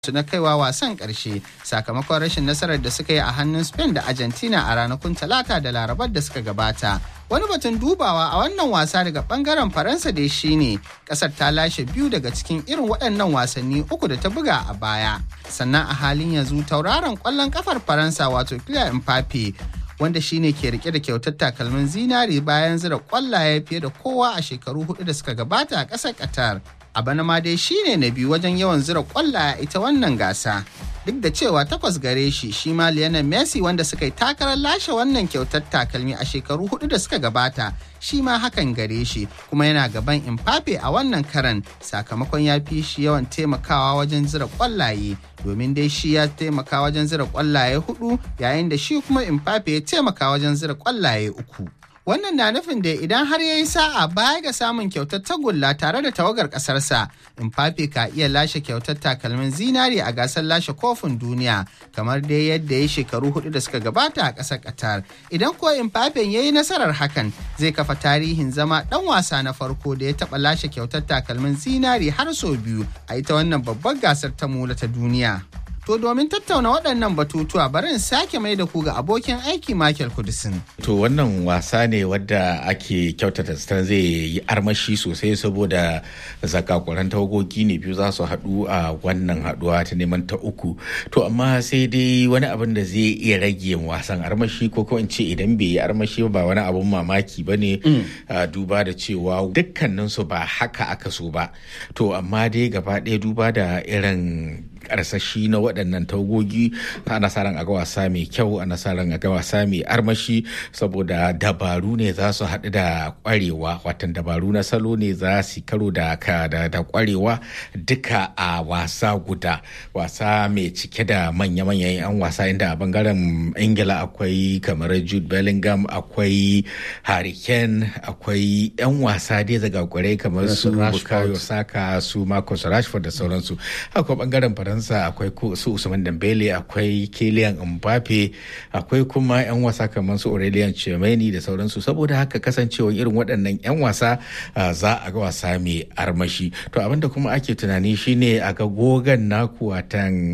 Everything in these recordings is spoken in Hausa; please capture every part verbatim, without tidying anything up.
su na kaiwa wasan ƙarshe sakamakon rashin nasarar da suka yi a hannun Spain da Argentina a ranakun Talata da Larabar da suka gabata. Wani batun dubawa a wannan wasa daga bangaren Faransa dai shine kasar ta lashe biyu daga cikin irin waɗannan wasanni uku da ta buga a baya. Sannan a halin yanzu tauraron ƙwallon kafar Faransa wato Kylian Mbappe wanda shine ke rike da kyautar takalmin zinari bayan zira ƙwallaye fiye da kowa a shekaru hudu da suka gabata a ƙasar Qatar. A bana ma dai shine na biyu wajen yawan zira ƙwallaye ita wannan gasa. Duk da cewa takwas gare shi shi ma Lionel Messi wanda suka yi takarar lashe wannan kyautar takalmi a shekaru hudu da suka gabata shi ma hakan gare shi kuma yana gaban Mbappe a wannan karan sakamakon ya fi shi yawan taimakawa wajen zira ƙwallaye domin dai shi ya taimaka wajen zira ƙwallaye hudu yayin da shi kuma Mbappe ya taimaka wajen zira ƙwallaye uku. Wannan na nufin da idan har ya yi sa'a baya ga samun kyautar tagulla tare da tawagar ƙasarsa, Mbappe ka iya lashe kyautar takalmin zinari a gasar lashe kofin duniya kamar dai yadda ya shekaru hudu da suka gabata a ƙasar Qatar. Idan kuwa Mbappe ya yi nasarar hakan, zai kafa tarihin zama ɗan wasa na farko da ya taɓa lashe kyautar takalmin zinari har sau biyu a ita wannan babbar gasar ta mula ta duniya. To domin tattauna waɗannan batutuwa bari in sake mai da ku ga abokin aiki Michael Kudisin. To wannan wasa ne wadda ake kyautata zaton zai yi armashi sosai saboda zakakuran tawagogi ne biyu za su haɗu a wannan haɗuwa ta neman ta uku. To amma sai dai wani abin da zai iya rage wasan armashi ko ko in ce idan bai yi armashi ba wani abun mamaki ba ne duba da cewa dukkaninsu ba haka aka so ba. To amma dai gaba ɗaya duba da irin karsashi na waɗannan tagogi ana sa ran a ga wasa mai kyau ana sa ran a ga wasa mai armashi saboda dabaru ne za su haɗu da ƙwarewa watan dabaru na salo ne za su karo da da, da ƙwarewa duka a wasa guda wasa mai cike da manya-manyan 'yan wasa inda a bangaren ingila akwai kamar Jude Bellingham akwai Harry Kane akwai 'yan wasa dai daga ƙwarai kamar su Bukayo Saka su Marcus Rashford da sauransu akwai bangaren Faransa akwai su Usman Dembele akwai Kylian Mbappe akwai kuma 'yan wasa kamar su Aurelien Tchouameni da sauransu saboda haka kasancewa irin waɗannan 'yan wasa za a ga wasa mai armashi to abinda kuma ake tunani shine a ga gogan naku watan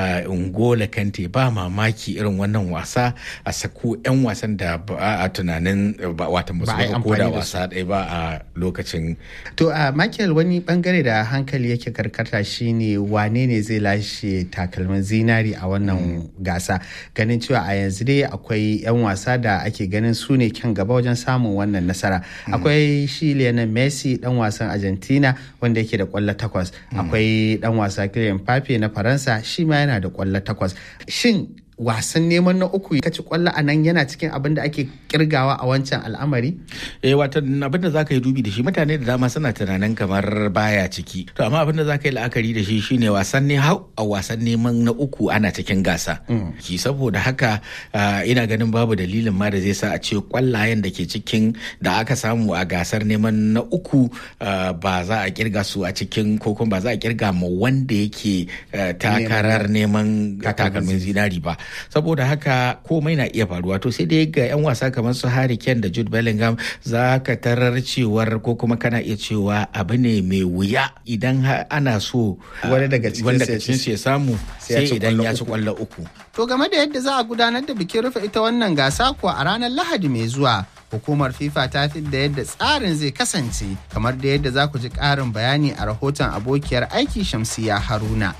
N'Golo Kante ba mamaki irin wannan wasa a sako 'yan wasan da ba a tunanin watan ba su ko da wasa ɗaya ba a lokacin. To a Michael wani bangare da hankali yake karkata shine wane ne zai lashe takalmin zinari a wannan mm. gasa ganin cewa a yanzu dai akwai 'yan wasa da ake ganin su ne kyan gaba wajen samun wannan nasara mm. akwai shi Lionel Messi dan wasan Argentina wanda yake da kwallo takwas mm. akwai dan wasa Kylian Mbappe na Faransa shi ma yana da kwallo takwas shin wasan neman na uku kaci kwallo a nan yana cikin abin da ake kirgawa a wancan al'amari? Eh wata abin da zaka yi dubi da shi mutane da dama suna tunanin kamar baya ciki to amma abin da zaka yi la'akari da shi shine wasan ne hau a wasan neman na uku ana cikin gasa mm. ki saboda haka uh, ina ganin babu dalilin ma da zai sa a ce kwallayen da ke cikin da aka samu a gasar neman na uku uh, ba za a kirga su a cikin ko kuma ba za a kirga ma wanda yake uh, takarar neman takalmin zinari ba saboda haka komai na iya faruwa to sai dai ga 'yan wasa kamar su Harry Kane da Jude Bellingham za ka tarar cewar ko kuma kana iya cewa abu ne mai wuya idan ana so wani daga cikin su ya samu sai idan ya ci kwallo uku. To game da yadda za a gudanar da bikin rufe ita wannan gasa kuwa a ranar Lahadi mai zuwa hukumar FIFA ta fi da yadda tsarin zai kasance kamar da yadda za ku ji ƙarin bayani a rahoton abokiyar aiki Shamsiya Haruna.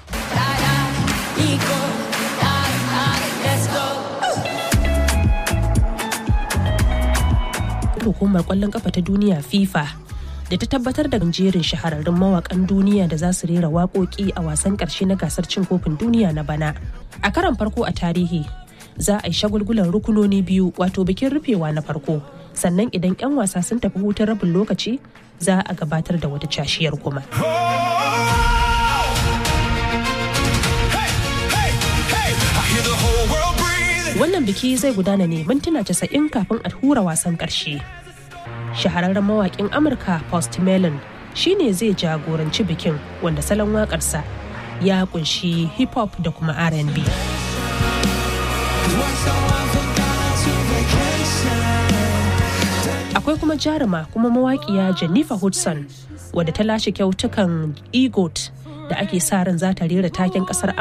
Hukumar kwallon kafa ta duniya FIFA da ta tabbatar da jerin shahararrun mawakan duniya da za su rera waƙoƙi a wasan ƙarshe na gasar cin kofin duniya na bana. A karon farko a tarihi za a yi shagulgulan rukunoni biyu wato bikin rufewa na farko sannan idan 'yan wasa sun tafi hutun rabin lokaci za a gabatar da wata cashiyar kuma. Wannan biki zai gudana ne mintuna casa'in kafin a hura wasan ƙarshe. Shahararren mawaƙin Amurka Post Malone shine zai jagoranci bikin wanda salon waƙarsa ya kunshi hip hop da kuma R and B. Akwai kuma jaruma kuma mawaƙiya Jennifer Hudson wadda ta lashe kyautukan EGOT da ake sa ran za ta rera taken ƙasar